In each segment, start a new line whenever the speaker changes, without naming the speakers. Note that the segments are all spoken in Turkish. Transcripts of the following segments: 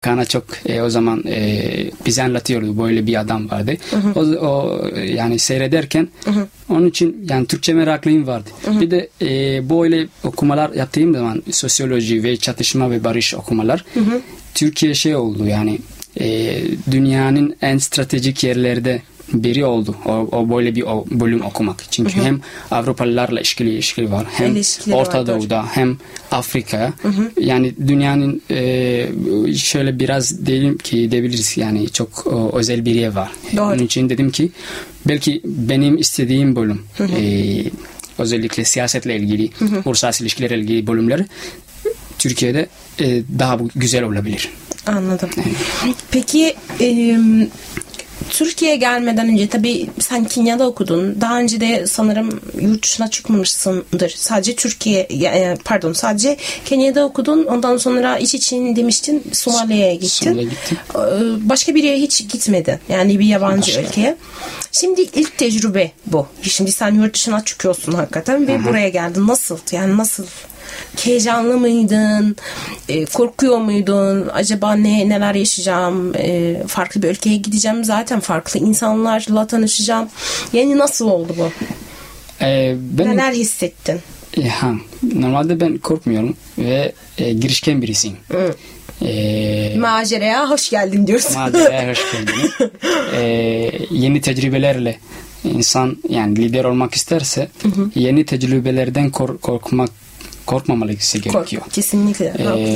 Hakan'a çok o zaman bize anlatıyordu, böyle bir adam vardı. O yani seyrederken onun için yani Türkçe meraklıyım vardı. Bir de böyle okumalar yaptığım zaman sosyoloji ve çatışma ve barış okumalar Türkiye şey oldu yani dünyanın en stratejik yerlerde biri oldu. O böyle bir bölüm okumak. Çünkü hem Avrupalılarla ilişkili var. Hem Orta Doğu'da hem Afrika'ya. Yani dünyanın şöyle biraz diyebiliriz yani çok özel bir yer var. Doğru. Onun için dedim ki belki benim istediğim bölüm özellikle siyasetle ilgili, uluslararası ilişkilerle ilgili bölümler Türkiye'de daha güzel olabilir.
Anladım. Yani. Peki Türkiye'ye gelmeden önce tabii sen Kenya'da okudun. Daha önce de sanırım yurt dışına çıkmamışsındır. Sadece sadece Kenya'da okudun. Ondan sonra iş için demiştin Somali'ye gittin. Başka bir yere hiç gitmedin. Yani bir yabancı ülkeye. Şimdi ilk tecrübe bu. Şimdi sen yurt dışına çıkıyorsun hakikaten ve buraya geldin. Nasıl? Yani nasıl? Heyecanlı mıydın? Korkuyor muydun? Acaba neler yaşayacağım? Farklı bir ülkeye gideceğim. Zaten farklı insanlarla tanışacağım. Yani nasıl oldu bu? Neler hissettin?
Normalde ben korkmuyorum ve girişken birisiyim.
Maceraya hoş geldin diyorsun.
Maceraya hoş geldin. Yeni tecrübelerle insan yani lider olmak isterse yeni tecrübelerden korkmamalısı gerekiyor.
Kesinlikle.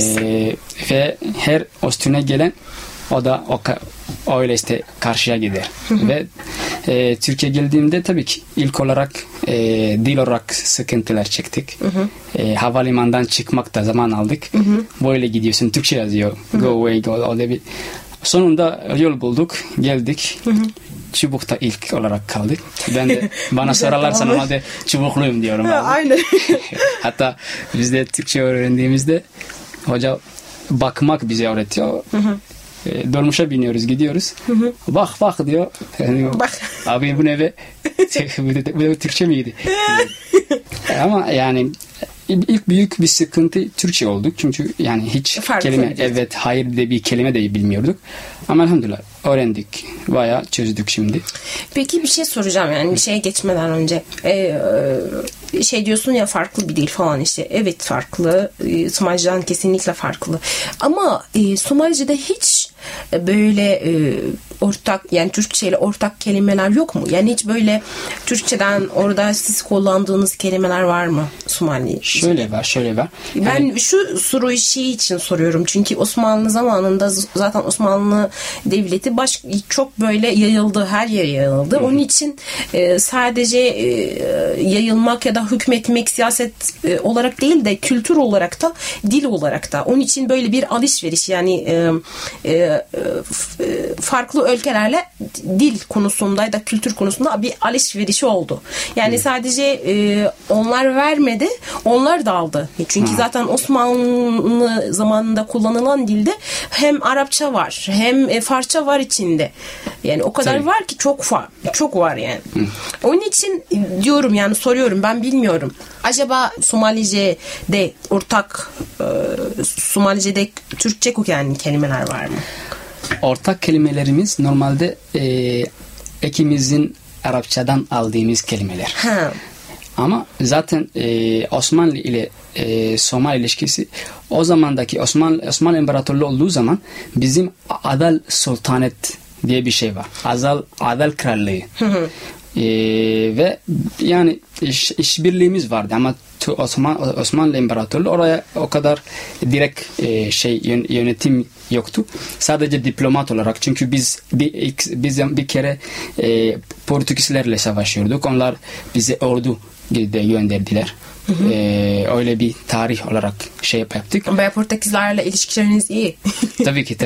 Ve her üstüne gelen o da öyle işte karşıya gider. Ve Türkiye geldiğimde tabii ki ilk olarak dil olarak sıkıntılar çektik. Havalimanından çıkmakta zaman aldık. Böyle gidiyorsun. Türkçe yazıyor. Go away, go. Sonunda yol bulduk. Geldik. Çubuk'ta ilk olarak kaldık. Ben de bana sorarlarsa normalde çubukluyum diyorum.
Aynen.
Hatta biz de Türkçe öğrendiğimizde hoca bakmak bize öğretiyor. Dolmuşa biniyoruz, gidiyoruz. Bak diyor. Yani,
bak.
Abi bu ne be? Bu Türkçe miydi? Ama yani ilk büyük bir sıkıntı Türkçe olduk. Çünkü yani hiç kelime evet hayır de bir kelime de bilmiyorduk. Ama elhamdülillah öğrendik. Bayağı çözdük şimdi.
Peki bir şey soracağım yani bir şeye geçmeden önce. Şey diyorsun ya farklı bir dil falan işte. Evet farklı. Somalice'den kesinlikle farklı. Ama Somalice'de hiç böyle ortak yani Türkçe ile ortak kelimeler yok mu? Yani hiç böyle Türkçeden orada siz kullandığınız kelimeler var mı Somali?
Şöyle var.
Ben yani, şu soruyu için soruyorum. Çünkü Osmanlı zamanında zaten Osmanlı devleti çok böyle yayıldı. Her yere yayıldı. Onun için sadece yayılmak ya da hükmetmek siyaset olarak değil de kültür olarak da dil olarak da. Onun için böyle bir alışveriş yani farklı ülkelerle dil konusunda ya da kültür konusunda bir alışverişi oldu. Yani sadece onlar vermedi, onlar da aldı. Çünkü zaten Osmanlı zamanında kullanılan dilde hem Arapça var, hem Farsça var içinde. Yani o kadar var ki çok var yani. Onun için diyorum yani soruyorum ben bilmiyorum. Acaba Somalice'de ortak Somalice'de Türkçe kökenli kelimeler var mı?
Ortak kelimelerimiz normalde ikimizin Arapçadan aldığımız kelimeler. Ama zaten Osmanlı ile Somali ilişkisi o zamandaki Osmanlı İmparatorluğu olduğu zaman bizim Adal Sultanet diye bir şey var. Adal Krallığı. Ve yani işbirliğimiz vardı ama Osmanlı İmparatorluğu oraya o kadar direkt yönetim yoktu. Sadece diplomat olarak çünkü biz bir kere Portekizlerle savaşıyorduk. Onlar bize ordu gönderdiler. Öyle bir tarih olarak yaptık.
Ama Portekizlerle ilişkileriniz iyi.
Tabii ki.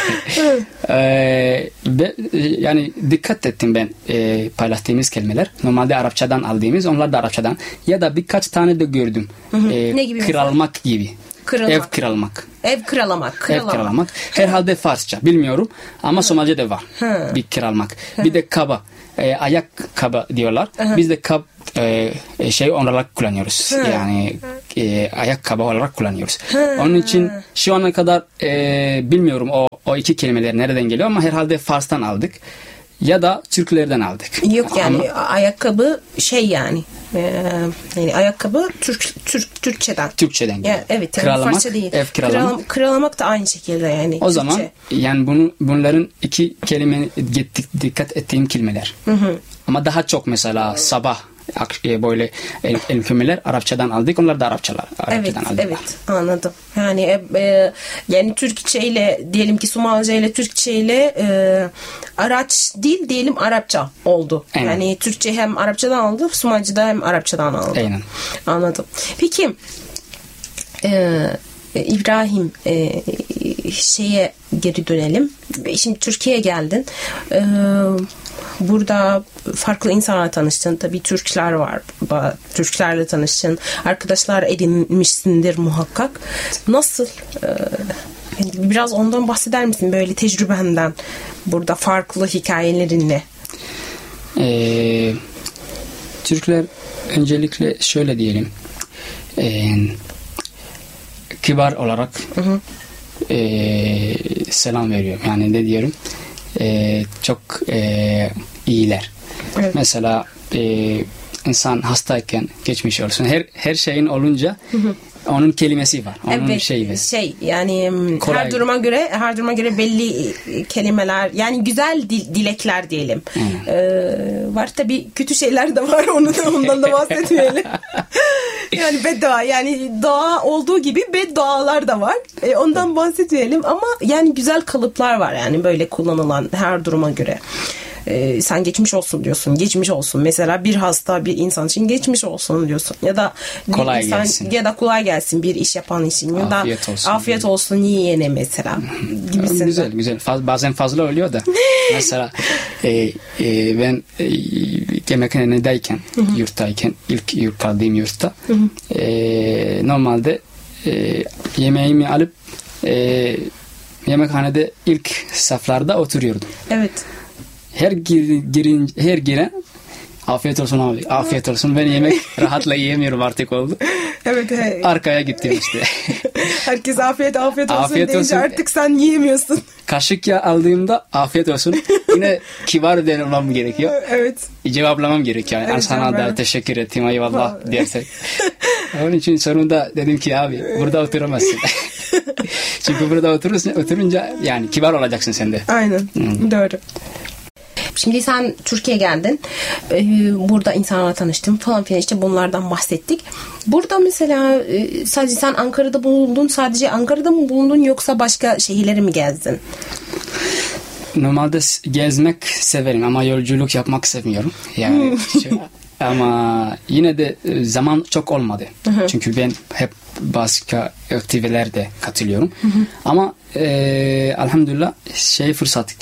Yani dikkat ettim ben paylaştığımız kelimeler. Normalde Arapçadan aldığımız, onlar da Arapçadan. Ya da birkaç tane de gördüm.
Ne gibi?
Kıralmak gibi. Ev kiralamak.
Ev kiralamak.
Herhalde Farsça. Bilmiyorum. Ama Somalice'de var. Bir kiralamak. Bir de kaba. Ayak kaba diyorlar. Biz de olarak kullanıyoruz. Yani ayakkabı olarak kullanıyoruz. Onun için şu ana kadar bilmiyorum o o iki kelimeler nereden geliyor ama herhalde Fars'tan aldık ya da Türklerden aldık.
Yok yani ayakkabı yani ayakkabı Türkçeden.
Türkçeden geliyor.
Yani, evet. Yani
kiralamak,
Farsça değil.
ev kiralamak.
Kiralamak da aynı şekilde yani.
O zaman yani bunların iki kelime dikkat ettiğim kelimeler. Ama daha çok mesela sabah böyle kelimeler Arapçadan aldık. Onlar da Arapçadan aldık.
Evet, anladım. Yani Türkçe ile diyelim ki Somalca ile Türkçe ile araç değil diyelim Arapça oldu.
Aynen.
Yani Türkçe hem Arapçadan aldı, Somalca'da hem Arapçadan aldı.
Aynen.
Anladım. Peki İbrahim şeye geri dönelim. Şimdi Türkiye'ye geldin. Burada farklı insanlarla tanıştın. Tabii Türkler var. Türklerle tanıştın. Arkadaşlar edinmişsindir muhakkak. Nasıl? Biraz ondan bahseder misin? Böyle tecrübenden. Burada farklı hikayelerinle.
Türkler öncelikle şöyle diyelim. Kibar olarak selam veriyorum. Yani ne diyorum? Çok iyiler. Evet. Mesela insan hastayken geçmiş olsun. Her şeyin olunca onun kelimesi var. Onun şeyi var.
Yani kolay. her duruma göre belli kelimeler, yani güzel dilekler diyelim. Var tabii kötü şeyler de var. Ondan da bahsetmeyelim. Yani beddua, yani dua olduğu gibi beddualar da var. Ondan bahsetmeyelim ama yani güzel kalıplar var yani böyle kullanılan her duruma göre. Sen geçmiş olsun diyorsun. Geçmiş olsun. Mesela bir hasta bir insan için geçmiş olsun diyorsun. Ya da
kolay gelsin.
Ya da kolay gelsin bir iş yapan için. Ya da afiyet olsun yiyene mesela. Gibisinden.
Güzel. Bazen fazla oluyor da. Mesela ben yemekhanedeyken, yurttayken, ilk kaldığım yurtta normalde yemeğimi alıp yemekhanede ilk saflarda oturuyordum.
Evet.
Her giren afiyet olsun abi, afiyet olsun. Ben yemek rahatla yiyemiyorum artık oldu.
Evet.
Arkaya gittim işte.
Herkes afiyet olsun artık sen yiyemiyorsun.
Kaşık ya aldığımda afiyet olsun. Yine kibar denilmem gerekiyor.
Evet.
Cevaplamam gerekiyor. Yani sana da teşekkür ettim eyvallah dersek. Onun için sonunda dedim ki abi burada oturamazsın. Çünkü burada oturunca yani kibar olacaksın sen de.
Aynen. Doğru. Şimdi sen Türkiye'ye geldin. Burada insanlarla tanıştın falan filan, işte bunlardan bahsettik. Burada mesela sadece sen Ankara'da bulundun. Sadece Ankara'da mı bulundun yoksa başka şehirleri mi gezdin?
Normalde gezmek severim ama yolculuk yapmak sevmiyorum. Yani ama yine de zaman çok olmadı. Çünkü ben hep başka aktivitelerde katılıyorum. Ama elhamdülillah fırsat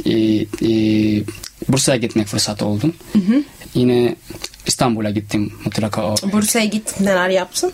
Bursa'ya gitmek fırsatı oldu. Yine gittim mutlaka.
Bursa'ya gittin, neler yaptın?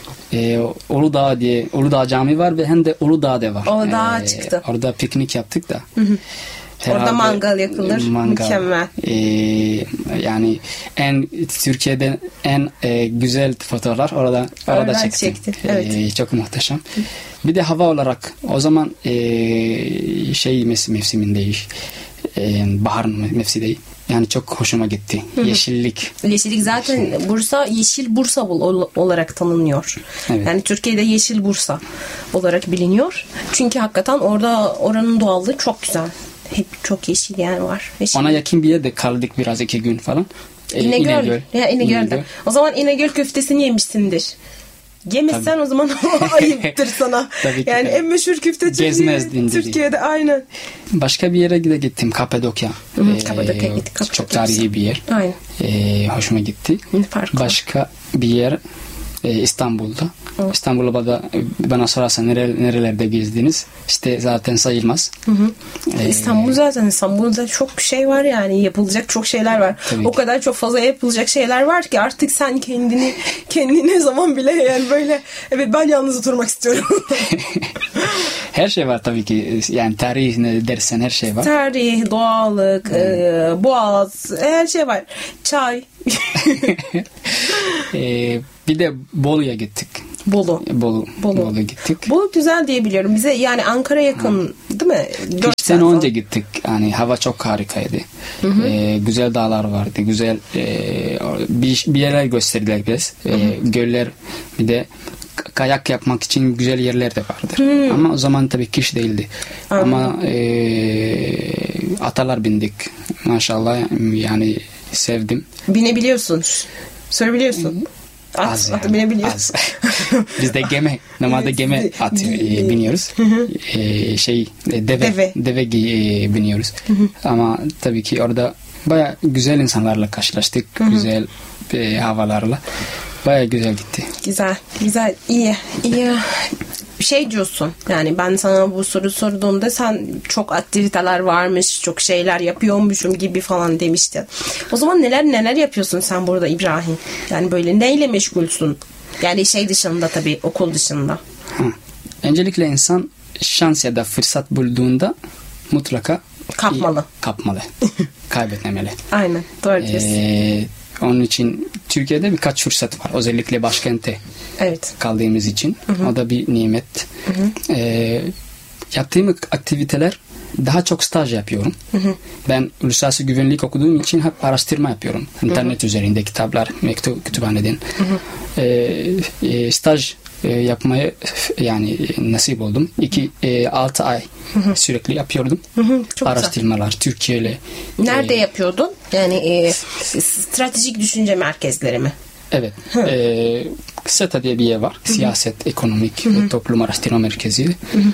Uludağ Camii var ve hem de Uludağ'da var.
Uludağ'a çıktı.
Orada piknik yaptık da.
Orada mangal yakılır. Mükemmel.
Yani Türkiye'de en güzel fotoğraflar orada çektim. Evet. Çok muhteşem. Bir de hava olarak o zaman mevsimindeyiz. Bahar mevsiminde. Yani çok hoşuma gitti. Yeşillik.
Yeşillik zaten Bursa Yeşil Bursa olarak tanınıyor. Evet. Yani Türkiye'de Yeşil Bursa olarak biliniyor. Çünkü hakikaten oranın doğallığı çok güzel. Hep çok yeşil yer var.
Ona yakın bir yerde kaldık biraz 2 gün falan.
İnegöl. İnegöl'de. O zaman İnegöl köftesini yemişsindir. Yemezsen tabii. O zaman ayıptır sana. Yani en meşhur köfte Türkiye'de aynen.
Başka bir yere de gittim. Kapadokya.
Kapadokya'ya gittik.
Çok tarihi bir yer.
Aynen.
Hoşuma gitti. Başka bir yer İstanbul'da. İstanbul'da bana sorarsan nerelerde gezdiniz? İşte zaten sayılmaz. İstanbul'da çok şey var yani, yapılacak çok şeyler var. Tabii o ki. Kadar çok fazla yapılacak şeyler var ki artık sen kendine zaman bile yani böyle evet ben yalnız oturmak istiyorum. Her şey var tabii ki. Yani tarih ne dersen her şey var. Tarih,
doğallık, boğaz, her şey var. Çay.
Bir de Bolu'ya gittik. Bolu gittik.
Bolu güzel diye biliyorum. Bize yani Ankara yakın değil mi? 4
sene önce gittik. Yani hava çok harikaydı. Güzel dağlar vardı. Güzel bir yerler gösterdiler biz. Göller, bir de kayak yapmak için güzel yerler de vardır. Ama o zaman tabii kış değildi. Ama atalar bindik. Maşallah yani sevdim.
Binebiliyorsun. Sürebiliyorsun. Atı binebiliyorsun.
Biz de gemi. Normalde gemi biniyoruz. Deve biniyoruz. Ama tabii ki orada baya güzel insanlarla karşılaştık. Güzel havalarla. Baya güzel gitti.
Güzel. İyi. Şey diyorsun, yani ben sana bu soru sorduğumda sen çok aktiviteler varmış, çok şeyler yapıyormuşum gibi falan demiştin. O zaman neler yapıyorsun sen burada İbrahim? Yani böyle neyle meşgulsün? Yani şey dışında, tabii okul dışında.
Öncelikle insan şans ya da fırsat bulduğunda mutlaka kapmalı. Kaybetmemeli.
Aynen, doğru diyorsun.
Onun için Türkiye'de birkaç fırsat var. Özellikle başkente kaldığımız için. O da bir nimet. Yaptığım aktiviteler, daha çok staj yapıyorum. Ben uluslararası güvenlik okuduğum için hep araştırma yapıyorum. İnternet üzerinde kitaplar, kütüphaneden. Staj yapmaya yani nasip oldum. 6 ay sürekli yapıyordum. Araştırmalar güzel. Türkiye ile.
Nerede yapıyordun? Yani stratejik düşünce merkezleri mi?
Evet. SETA diye bir yer var. Siyaset, ekonomik ve toplum araştırma merkezi.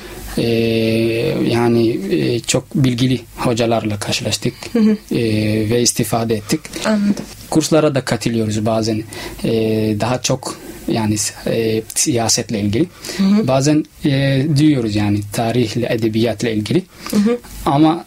Yani çok bilgili hocalarla karşılaştık ve istifade ettik.
Anladım.
Kurslara da katılıyoruz bazen. Daha çok yani siyasetle ilgili. Bazen diyoruz yani tarihle, edebiyatla ilgili. Ama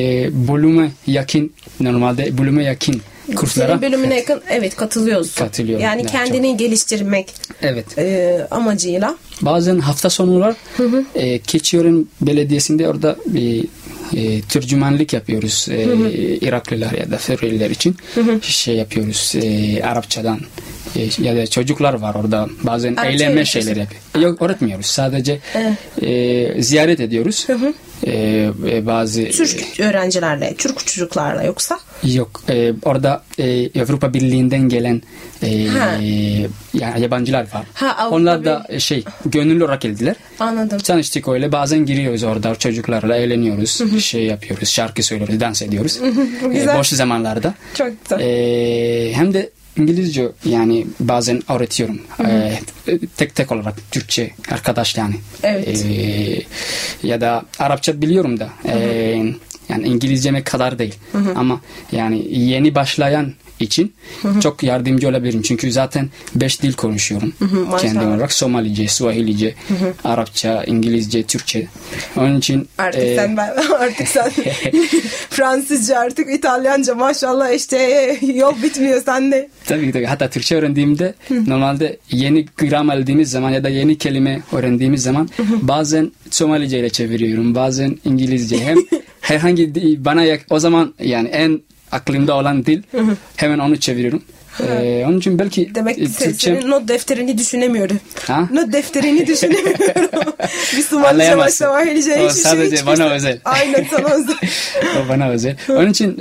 normalde bölüme yakın kurslara.
Senin bölümüne yakın katılıyorsun.
Katılıyorum.
Yani kendini geliştirmek amacıyla.
Bazen hafta sonları Keçiören Belediyesi'nde orada bir tercümanlık yapıyoruz. Iraklılar ya da Suriyeliler için şey yapıyoruz. Arapçadan ya da çocuklar var orada. Bazen eğlenme şeyleri yapıyor. Yok, öğretmiyoruz. Sadece ziyaret ediyoruz. Bazı
Türk öğrencilerle, Türk çocuklarla yoksa?
Yok. Orada Avrupa Birliği'nden gelen yabancılar var. Onlar da gönüllü olarak geldiler.
Anladım.
Tanıştık öyle. Bazen giriyoruz orada çocuklarla, eğleniyoruz. Şey yapıyoruz. Şarkı söylüyoruz, dans ediyoruz. Boş zamanlarda.
Çok güzel.
Hem de İngilizce yani bazen öğretiyorum. Tek olarak Türkçe arkadaş yani.
Evet.
Ya da Arapça biliyorum da. Yani İngilizceme kadar değil. Ama yani yeni başlayan için çok yardımcı olabilirim. Çünkü zaten 5 dil konuşuyorum. Kendim olarak Somalice, Swahilice, Arapça, İngilizce, Türkçe. Onun için
artık sen Fransızca, artık İtalyanca, maşallah işte yol bitmiyor sende.
Tabii. Hatta Türkçe öğrendiğimde normalde yeni gramer aldığımız zaman ya da yeni kelime öğrendiğimiz zaman bazen Somalice ile çeviriyorum. Bazen İngilizce. Hem herhangi bana o zaman yani en aklımda olan dil hemen onu çeviriyorum. Onun için belki
demek ki senin not defterini düşünemiyorum. Not defterini düşünemiyorum. Bir Somalice var, Swahilice hiçbir şey.
Sadece bana özel.
Aynen, sana özel.
O bana özel. Onun için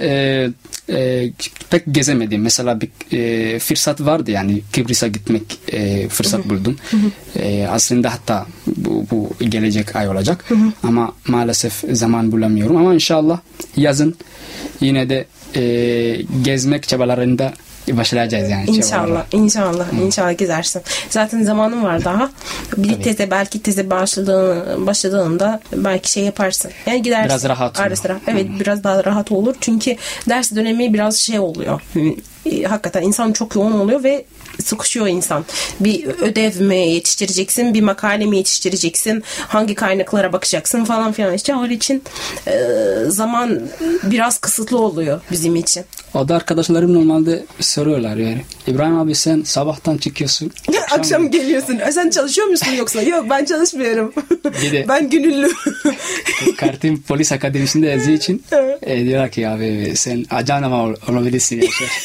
pek gezemedim. Mesela bir fırsat vardı yani Kıbrıs'a gitmek fırsat buldum. Aslında hatta bu gelecek ay olacak. Ama maalesef zaman bulamıyorum. Ama inşallah yazın yine de gezmek çabalarında başlayacağız yani.
İnşallah gezersin. Zaten zamanın var daha. Belki teze başladığında belki şey yaparsın. Yani gidersin.
Biraz rahat olur.
Evet, biraz daha rahat olur. Çünkü ders dönemi biraz şey oluyor. Hakikaten insan çok yoğun oluyor ve sıkışıyor insan. Bir ödev mi yetiştireceksin, bir makale mi yetiştireceksin, hangi kaynaklara bakacaksın falan filan. İşte onun için zaman biraz kısıtlı oluyor bizim için.
O da arkadaşlarım normalde soruyorlar yani. İbrahim abi sen sabahtan çıkıyorsun.
Akşam geliyorsun. Sen çalışıyor musun yoksa? Yok, ben çalışmıyorum. Ben gönüllü.
Kartım polis akademisinde yazdığı için diyorlar ki abi sen ajan ama olabilirsin.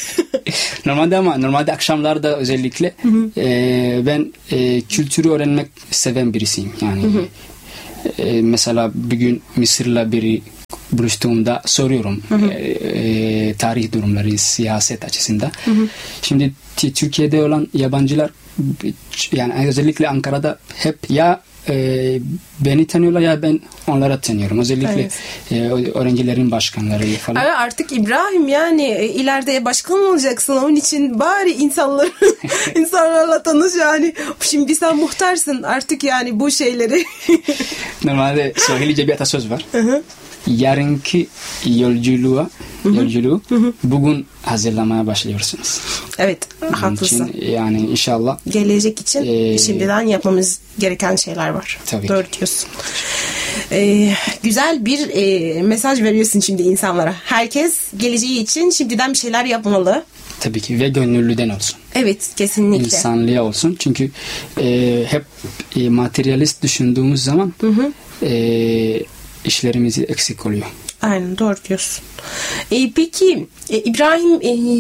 Normalde akşamlarda özellikle ben kültürü öğrenmek seven birisiyim. Yani mesela bir gün Mısır'la biri buluştuğumda soruyorum tarih durumları, siyaset açısından. Şimdi Türkiye'de olan yabancılar, yani özellikle Ankara'da hep ya beni tanıyorlar ya ben onlara tanıyorum. Özellikle öğrencilerin başkanları falan.
Ama artık İbrahim, yani ileride başkan olacaksın. Onun için bari insanlarla tanış yani. Şimdi sen muhtarsın artık, yani bu şeyleri.
Normalde Swahilice bir atasöz var. Yarınki yolculuğu bugün hazırlamaya başlıyorsunuz.
Evet, haklısın.
Yani inşallah
gelecek için şimdiden yapmamız gereken şeyler var.
Tabii.
Doğru diyorsun. Güzel bir mesaj veriyorsun şimdi insanlara. Herkes geleceği için şimdiden bir şeyler yapmalı.
Tabii ki, ve gönüllüden olsun.
Evet, kesinlikle.
İnsanlığa olsun. Çünkü hep materyalist düşündüğümüz zaman işlerimiz eksik oluyor.
Aynen, doğru diyorsun. Peki İbrahim,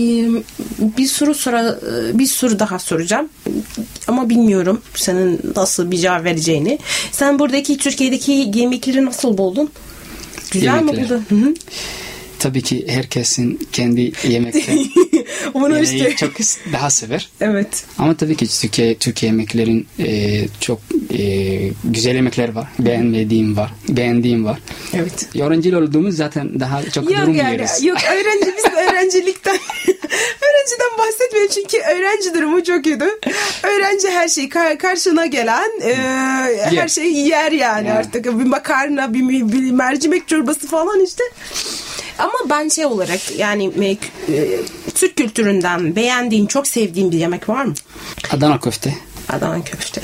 bir soru daha soracağım. Ama bilmiyorum senin nasıl bir cevap vereceğini. Sen buradaki Türkiye'deki yemekleri nasıl buldun? Güzel mi buldun?
Tabii ki herkesin kendi yemekleri yemeği çok daha sever.
Evet.
Ama tabii ki Türkiye yemeklerin çok güzel yemekler var. Beğendiğim var.
Evet.
Öğrenci olduğumuz zaten daha çok durum yeriz.
Yok, biz öğrenciden bahsetmiyorum çünkü öğrenci durumu çok kötü. Öğrenci her şeyi karşına gelen her şeyi yer yani artık. Bir makarna, bir mercimek çorbası falan işte. Ama ben olarak yani Türk kültüründen beğendiğin, çok sevdiğin bir yemek var mı?
Adana köfte.
Adana köfte.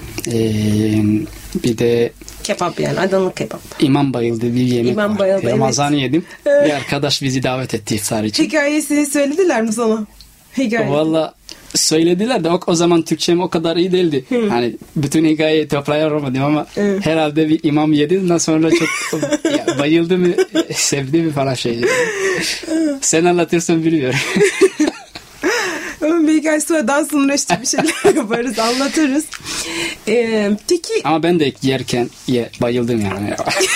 Bir de
kebap, yani Adana kebap.
İmam bayıldı bir yemek var.
Bayıldı,
Ramazan'ı yedim. Bir arkadaş bizi davet etti iftar için.
Hikayesini söylediler mi sana?
Valla söylediler de o zaman Türkçem o kadar iyi değildi. Hani bütün hikayeyi toplayamadım ama herhalde bir imam yedi. Ondan sonra çok bayıldı mı, sevdi mi falan şey. Sen anlatırsan bilmiyorum.
Birkaç sonra işte bir şeyler yaparız, anlatırız. Peki.
Ama ben de yerken bayıldım yani.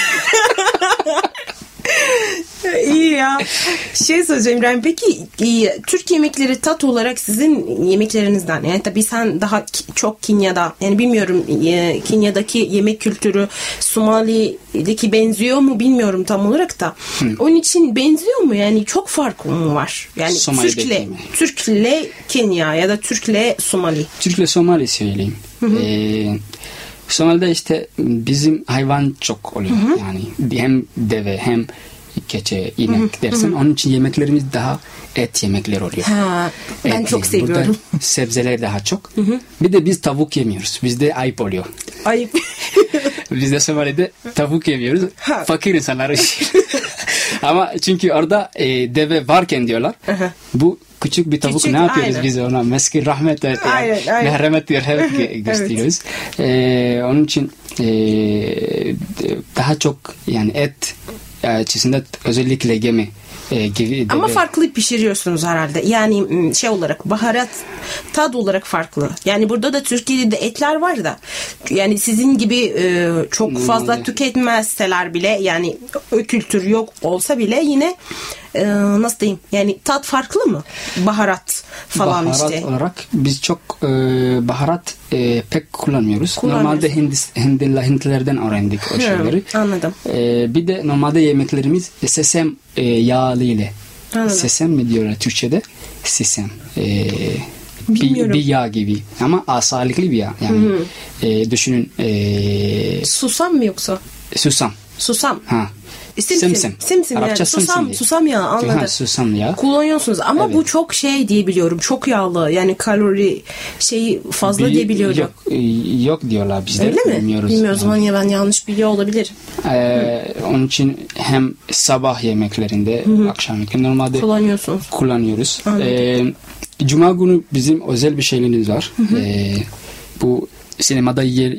İyi ya. Soracağım İbrahim. Peki Türk yemekleri tat olarak sizin yemeklerinizden, yani tabii sen daha çok Kenya'da, yani bilmiyorum Kenya'daki yemek kültürü Somali'deki benziyor mu bilmiyorum tam olarak da. Onun için benziyor mu? Yani çok fark mı var? Yani Türk'le Kenya ya da Türk'le Somali.
Türk'le Somali söyleyeyim. Somali'de işte bizim hayvan çok oluyor. Yani hem deve hem keçe, inek dersin. Onun için yemeklerimiz daha et yemekler oluyor.
Ben çok seviyorum.
Burada sebzeler daha çok. Bir de biz tavuk yemiyoruz. Bizde ayıp oluyor.
Ayıp.
Biz de Somali'de tavuk yemiyoruz. Fakir insanlar. Ama çünkü orada deve varken diyorlar. Bu küçük bir tavuk, ne yapıyoruz biz ona? Meski rahmet merhamet gösteriyoruz. Onun için daha çok yani et açısından özellikle gemi gibi.
Ama farklı pişiriyorsunuz herhalde. Yani olarak baharat tad olarak farklı. Yani burada da Türkiye'de de etler var da yani sizin gibi çok fazla tüketmezseler bile, yani o kültür yok olsa bile yine nasıl diyeyim, yani tat farklı mı? Baharat falan
baharat
işte.
Olarak biz çok baharat pek kullanmıyoruz. Normalde Hintlilerden öğrendik o şeyleri.
Anladım.
Bir de normalde yemeklerimiz sesem yağlı ile. Sesem mi diyorlar Türkçe'de? Sesem. Bir yağ gibi. Ama sağlıklı bir yağ. Yani düşünün.
Susam mı yoksa? Susam.
Ha.
Simsim
Arapça
yani. Susam yağı, anladım.
Susam yağı.
Kullanıyorsunuz ama bu çok diye biliyorum. Çok yağlı. Yani kalori fazla diye biliyorum.
Yok diyorlar bizde.
Öyle mi? Bilmiyoruz
yani.
Ya ben yanlış biliyor olabilir.
Onun için hem sabah yemeklerinde akşam yemeklerinde normalde kullanıyoruz. Cuma günü bizim özel bir şeylerimiz var. Bu sinemada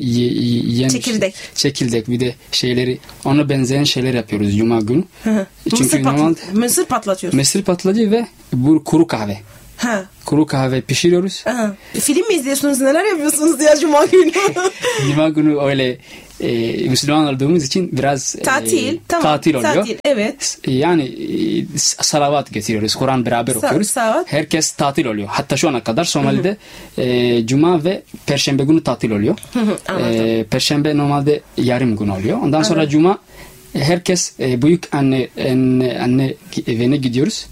çekirdek bir de şeyleri, ona benzeyen şeyler yapıyoruz Cuma günü. Çünkü
mısır patlatıyoruz.
Mısır patlatıcı ve bu kuru kahve.
Ha.
Kuru kahve pişiriyoruz.
Aha. Film mi izliyorsunuz? Neler yapıyorsunuz ya Cuma günü?
Cuma günü öyle Müslüman olduğumuz için biraz
tatil, tamam.
Tatil oluyor.
Tatil, evet.
Yani salavat getiriyoruz. Kur'an beraber okuyoruz.
Salavat.
Herkes tatil oluyor. Hatta şu ana kadar Somali'de Cuma ve Perşembe günü tatil oluyor. Perşembe normalde yarım gün oluyor. Ondan sonra Cuma herkes büyük anne evine gidiyoruz.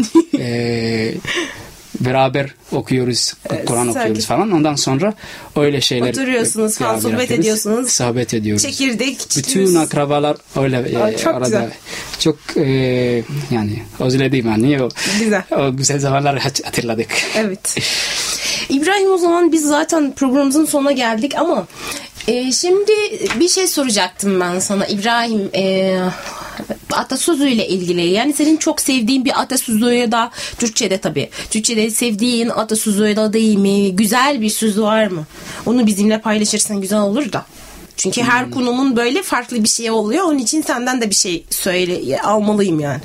Beraber okuyoruz, Kur'an okuyoruz falan. Ondan sonra öyle şeyler
oturuyorsunuz falan, sohbet ediyorsunuz.
Sohbet ediyoruz.
Çekirdek.
Bütün akrabalar öyle
çok
arada.
Güzel.
Çok yani özledim yani.
Güzel.
O güzel zamanları hatırladık.
Evet. İbrahim, o zaman biz zaten programımızın sonuna geldik ama şimdi bir şey soracaktım ben sana İbrahim. Atasözüyle ilgili, yani senin çok sevdiğin bir atasözü ya da Türkçe'de, tabii Türkçe'de sevdiğin atasözü ya da değil mi, güzel bir söz var mı? Onu bizimle paylaşırsan güzel olur da. Çünkü her konumun böyle farklı bir şey oluyor. Onun için senden de bir şey söyle, almalıyım yani.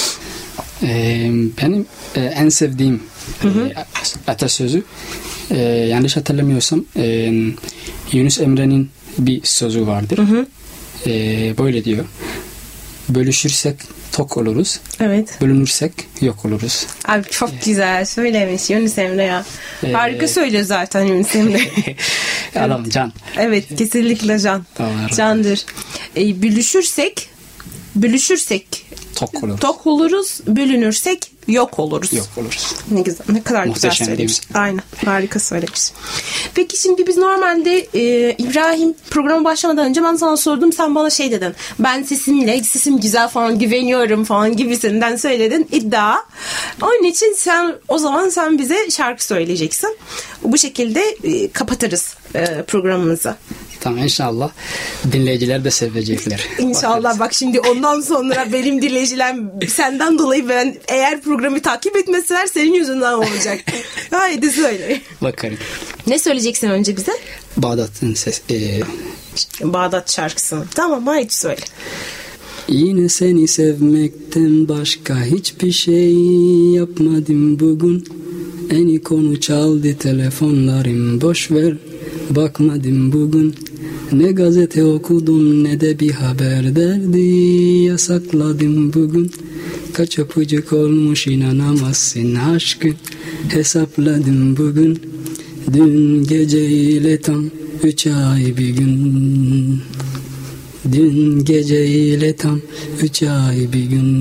Benim en sevdiğim atasözü, yanlış hatırlamıyorsam Yunus Emre'nin bir sözü vardır. Böyle diyor: bölüşürsek tok oluruz.
Evet.
Bölünürsek yok oluruz.
Abi çok güzel söylemiş Yunus Emre ya. Harika söylüyor zaten Yunus Emre.
Adam can.
Evet, kesinlikle can. Candır. Bölüşürsek tok oluruz. Bölünürsek yok oluruz.
Yok oluruz.
Ne güzel. Ne kadar
muhteşem,
güzel söylemiş. Aynen. Harika söylemiş. Peki şimdi biz normalde İbrahim, programa başlamadan önce ben sana sordum. Sen bana şey dedin. Ben sesim güzel falan, güveniyorum falan gibisinden söyledin. İddia. Onun için o zaman sen bize şarkı söyleyeceksin. Bu şekilde kapatırız programımızı.
Tamam, inşallah dinleyiciler de sevecekler.
İnşallah. Bak şimdi ondan sonra benim dinleyicilerim senden dolayı, ben eğer programı takip etmeseler senin yüzünden olacak. Haydi söyle.
Bakarım.
Ne söyleyeceksin önce bize?
Bağdat'ın
Bağdat şarkısını. Tamam, haydi söyle.
Yine seni sevmekten başka hiçbir şey yapmadım bugün. Eni konu çaldı telefonlarım, boş ver bakmadım bugün. Ne gazete okudum ne de bir haber derdi yasakladım bugün. Kaç öpücük olmuş inanamazsın aşkı hesapladım bugün. Dün geceyle tam 3 ay bir gün. Dün geceyle tam 3 ay bir gün.